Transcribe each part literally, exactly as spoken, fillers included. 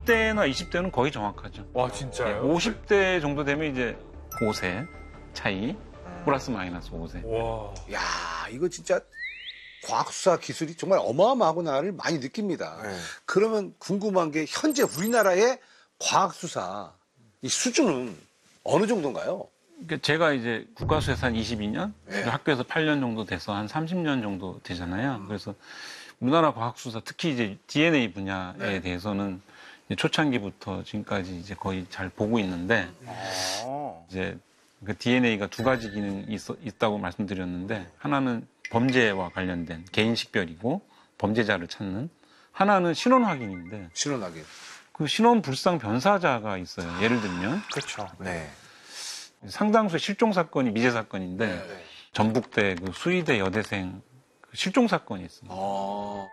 십 대나 이십 대는 거의 정확하죠. 와, 진짜요? 오십 대 정도 되면 이제 오 세 차이, 플러스 마이너스 오 세. 와. 야, 이거 진짜 과학수사 기술이 정말 어마어마하구나를 많이 느낍니다. 네. 그러면 궁금한 게 현재 우리나라의 과학수사 이 수준은 어느 정도인가요? 그러니까 제가 이제 국가수사에서 한 이십이 년, 네. 학교에서 팔 년 정도 돼서 한 삼십 년 정도 되잖아요. 그래서 우리나라 과학수사, 특히 이제 디엔에이 분야에 네. 대해서는 이제 초창기부터 지금까지 이제 거의 잘 보고 있는데, 아. 이제 그 디엔에이가 두 가지 기능이 있, 있다고 말씀드렸는데, 하나는 범죄와 관련된 개인 식별이고 범죄자를 찾는, 하나는 신원 확인인데, 신원 확인. 그 신원 불상 변사자가 있어요. 예를 들면 그렇죠. 네. 상당수의 실종 사건이 미제 사건인데 네. 전북대 그 수의대 여대생 그 실종 사건이 있습니다. 어.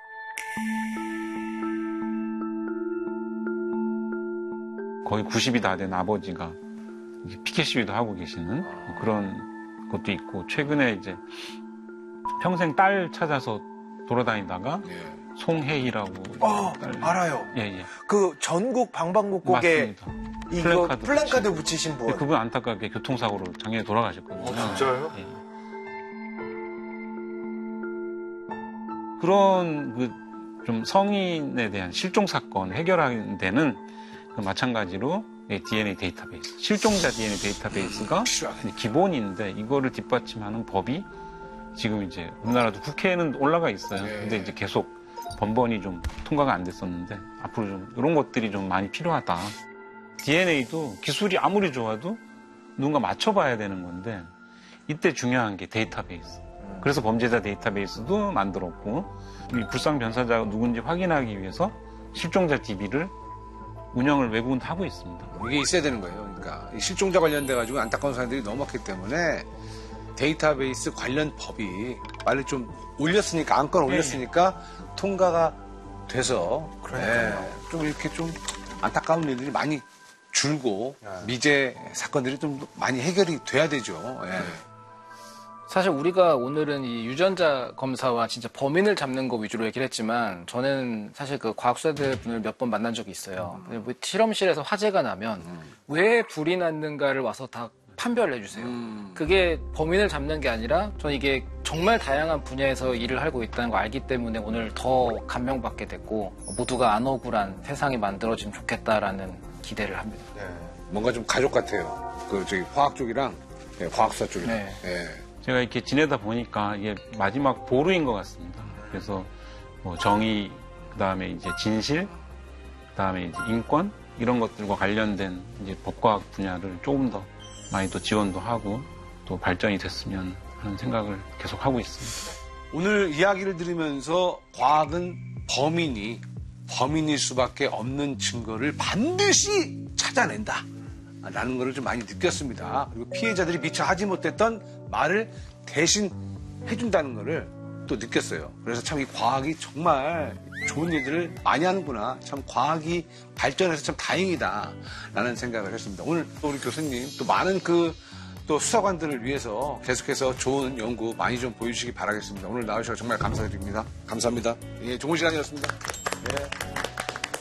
거의 구십이 다 된 아버지가 피켓 시위도 하고 계시는 그런 것도 있고, 최근에 이제 평생 딸 찾아서 돌아다니다가 예. 송혜희라고 어, 딸, 알아요. 예, 예. 그 전국 방방곡곡에 맞습니다. 이거 플래카드 플랜카드 붙이신. 붙이신 분. 네, 그분 안타깝게 교통사고로 작년에 돌아가셨거든요. 어, 진짜요? 예. 그런 그 좀 성인에 대한 실종 사건 해결하는 데는 그 마찬가지로 디엔에이 데이터베이스, 실종자 디엔에이 데이터베이스가 필요하네. 기본인데 이거를 뒷받침하는 법이 지금 이제 우리나라도 국회에는 올라가 있어요. 네. 근데 이제 계속 번번이 좀 통과가 안 됐었는데 앞으로 좀 이런 것들이 좀 많이 필요하다. 디엔에이도 기술이 아무리 좋아도 누군가 맞춰봐야 되는 건데 이때 중요한 게 데이터베이스. 그래서 범죄자 데이터베이스도 만들었고, 이 불상 변사자가 누군지 확인하기 위해서 실종자 디비를 운영을 외국은 하고 있습니다. 이게 있어야 되는 거예요. 그러니까 이 실종자 관련돼 가지고 안타까운 사람들이 너무 많기 때문에 데이터베이스 관련 법이 빨리 좀 올렸으니까 안건 올렸으니까 통과가 돼서 네, 좀 이렇게 좀 안타까운 일들이 많이 줄고 미제 사건들이 좀 많이 해결이 돼야 되죠. 예. 사실 우리가 오늘은 이 유전자 검사와 진짜 범인을 잡는 거 위주로 얘기를 했지만, 저는 사실 그 과학수사들 분을 몇 번 만난 적이 있어요. 음. 뭐 실험실에서 화재가 나면 음. 왜 불이 났는가를 와서 다 판별을 해주세요. 음. 그게 범인을 잡는 게 아니라 저는 이게 정말 다양한 분야에서 일을 하고 있다는 걸 알기 때문에 오늘 더 감명받게 됐고, 모두가 안 억울한 세상이 만들어지면 좋겠다라는 기대를 합니다. 네. 뭔가 좀 가족 같아요. 그 저기 화학 쪽이랑 네, 과학수사 쪽이랑. 네. 네. 제가 이렇게 지내다 보니까 이게 마지막 보루인 것 같습니다. 그래서 뭐 정의, 그 다음에 이제 진실, 그 다음에 이제 인권 이런 것들과 관련된 이제 법과학 분야를 조금 더 많이 또 지원도 하고 또 발전이 됐으면 하는 생각을 계속 하고 있습니다. 오늘 이야기를 들으면서 과학은 범인이 범인일 수밖에 없는 증거를 반드시 찾아낸다. 라는 것을 좀 많이 느꼈습니다. 그리고 피해자들이 미처 하지 못했던 말을 대신 해준다는 것을 또 느꼈어요. 그래서 참 이 과학이 정말 좋은 일들을 많이 하는구나. 참 과학이 발전해서 참 다행이다. 라는 생각을 했습니다. 오늘 또 우리 교수님 또 많은 그 또 수사관들을 위해서 계속해서 좋은 연구 많이 좀 보여주시기 바라겠습니다. 오늘 나와주셔서 정말 감사드립니다. 감사합니다. 예, 좋은 시간이었습니다. 예.